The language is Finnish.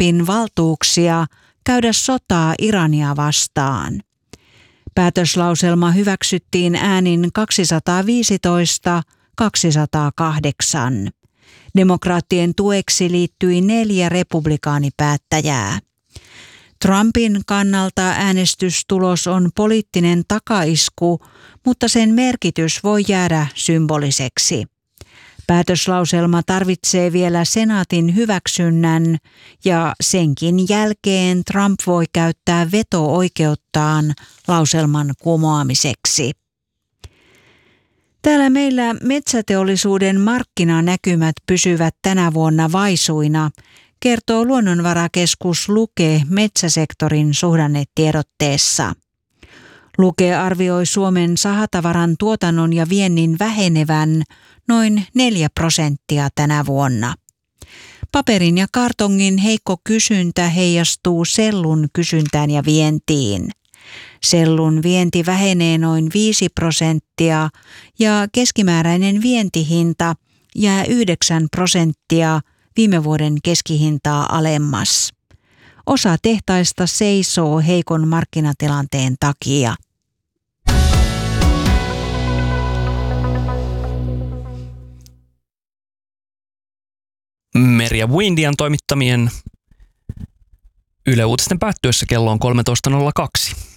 Trumpin valtuuksia käydä sotaa Irania vastaan. Päätöslauselma hyväksyttiin äänin 215-208. Demokraattien tueksi liittyi 4 republikaanipäättäjää. Trumpin kannalta äänestystulos on poliittinen takaisku, mutta sen merkitys voi jäädä symboliseksi. Päätöslauselma tarvitsee vielä senaatin hyväksynnän ja senkin jälkeen Trump voi käyttää veto-oikeuttaan lauselman kumoamiseksi. Täällä meillä metsäteollisuuden markkinanäkymät pysyvät tänä vuonna vaisuina, kertoo Luonnonvarakeskus Luke metsäsektorin suhdannetiedotteessa. Luke arvioi Suomen sahatavaran tuotannon ja viennin vähenevän noin 4% tänä vuonna. Paperin ja kartongin heikko kysyntä heijastuu sellun kysyntään ja vientiin. Sellun vienti vähenee noin 5% ja keskimääräinen vientihinta jää 9% viime vuoden keskihintaa alemmas. Osa tehtaista seisoo heikon markkinatilanteen takia. Merja Windian toimittamien Yle Uutisten päättyessä kello on 13.02.